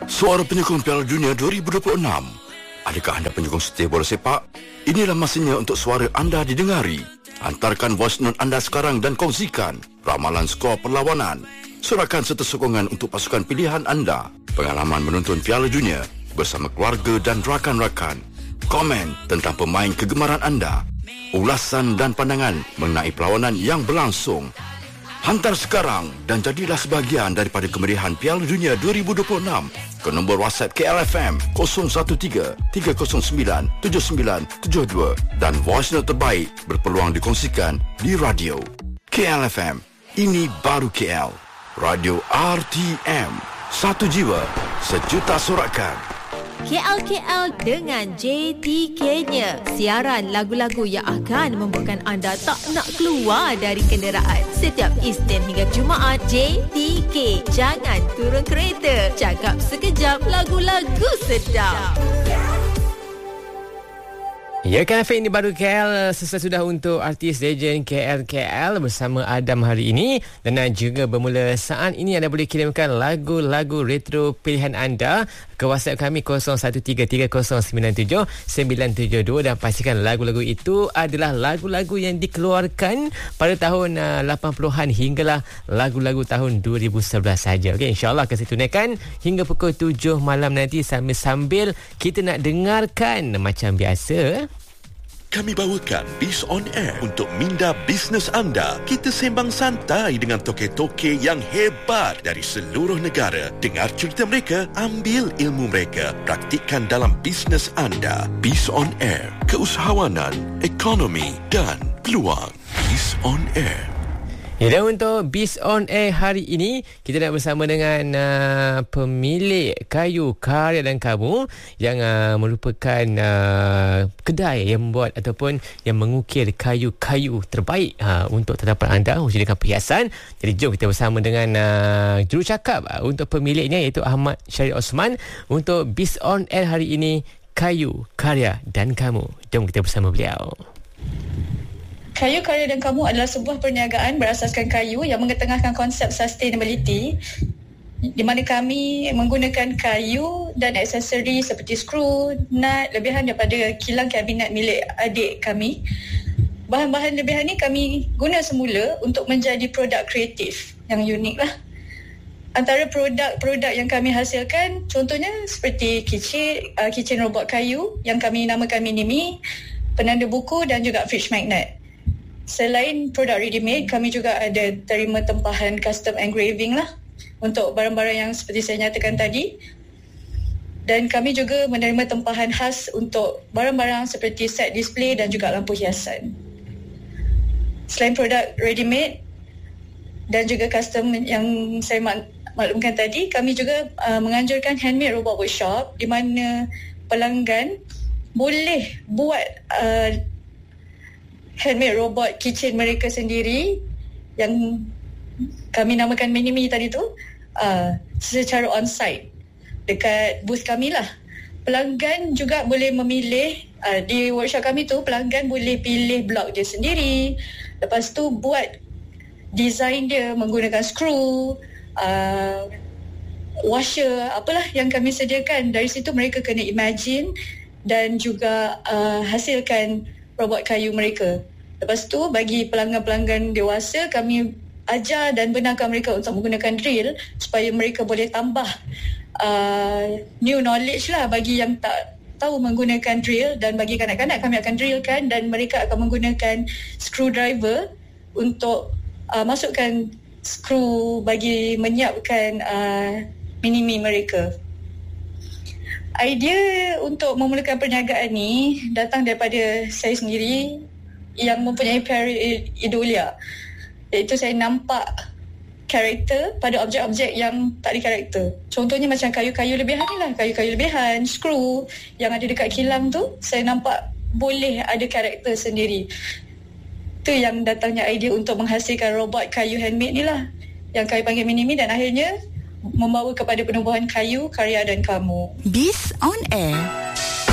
Suara penyokong Piala Dunia 2026. Adakah anda penyokong setia bola sepak? Inilah masanya untuk suara anda didengari. Hantarkan voice note anda sekarang dan kongsikan ramalan skor perlawanan. Serahkan serta sokongan untuk pasukan pilihan anda. Pengalaman menonton Piala Dunia bersama keluarga dan rakan-rakan. Komen tentang pemain kegemaran anda. Ulasan dan pandangan mengenai perlawanan yang berlangsung. Hantar sekarang dan jadilah sebahagian daripada kemeriahan Piala Dunia 2026 ke nombor WhatsApp KLFM 013-309-7972 dan voice note terbaik berpeluang dikongsikan di radio. KLFM, ini baru KL. Radio RTM, satu jiwa, sejuta sorakan. KL dengan JTK-nya. Siaran lagu-lagu yang akan membuatkan anda tak nak keluar dari kenderaan. Setiap Isnin hingga Jumaat, JTK. Jangan turun kereta. Cakap sekejap, lagu-lagu sedap. Ya, KLFM ini baru KL. Selesai sudah untuk artis legend KL bersama Adam hari ini. Dan juga bermula saat ini anda boleh kirimkan lagu-lagu retro pilihan anda ke WhatsApp kami 0173097972 dan pastikan lagu-lagu itu adalah lagu-lagu yang dikeluarkan pada tahun 80-an hinggalah lagu-lagu tahun 2011 saja. Okey, insya-Allah akan saya tunaikan hingga pukul 7 malam nanti sambil kita nak dengarkan macam biasa. Kami bawakan Biz on Air untuk minda bisnes anda. Kita sembang santai dengan toke-toke yang hebat dari seluruh negara. Dengar cerita mereka, ambil ilmu mereka, praktikkan dalam bisnes anda. Biz on Air, keusahawanan, ekonomi dan peluang. Biz on Air. Ya, dan untuk Biz on Air hari ini kita nak bersama dengan pemilik Kayu Karya dan Kamu yang merupakan kedai yang membuat ataupun yang mengukir kayu-kayu terbaik untuk tetapan anda khususnya dengan perhiasan. Jadi jom kita bersama dengan jurucakap untuk pemiliknya iaitu Ahmad Syarif Osman untuk Biz on Air hari ini, Kayu Karya dan Kamu. Jom kita bersama beliau. Kayu Karya dan Kamu adalah sebuah perniagaan berasaskan kayu yang mengetengahkan konsep sustainability di mana kami menggunakan kayu dan aksesori seperti skru, nut, lebihan daripada kilang kabinet milik adik kami. Bahan-bahan lebihan ni kami guna semula untuk menjadi produk kreatif yang unik lah. Antara produk-produk yang kami hasilkan contohnya seperti kitchen robot kayu yang kami namakan Minimi, penanda buku dan juga fridge magnet. Selain produk ready-made, kami juga ada terima tempahan custom engraving lah untuk barang-barang yang seperti saya nyatakan tadi. Dan kami juga menerima tempahan khas untuk barang-barang seperti set display dan juga lampu hiasan. Selain produk ready-made dan juga custom yang saya maklumkan tadi, kami juga menganjurkan handmade robot workshop di mana pelanggan boleh buat handmade robot kitchen mereka sendiri yang kami namakan Minimi tadi tu secara on-site dekat booth kami lah. Pelanggan juga boleh memilih di workshop kami tu, pelanggan boleh pilih blok dia sendiri, lepas tu buat design dia menggunakan skru, washer, apalah yang kami sediakan. Dari situ mereka kena imagine dan juga hasilkan robot kayu mereka. Lepas tu bagi pelanggan-pelanggan dewasa, kami ajar dan benarkan mereka untuk menggunakan drill supaya mereka boleh tambah new knowledge lah bagi yang tak tahu menggunakan drill. Dan bagi kanak-kanak kami akan drillkan dan mereka akan menggunakan screwdriver untuk masukkan skru bagi menyiapkan Minimi mereka. Idea untuk memulakan perniagaan ni datang daripada saya sendiri yang mempunyai pareidolia. Iaitu saya nampak karakter pada objek-objek yang tak ada karakter. Contohnya macam kayu-kayu lebihan ni lah. Kayu-kayu lebihan, skru yang ada dekat kilang tu, saya nampak boleh ada karakter sendiri. Itu yang datangnya idea untuk menghasilkan robot kayu handmade ni lah, yang kami panggil Minimi, dan akhirnya membawa kepada penubuhan Kayu Karya dan Kamu. Biz on Air.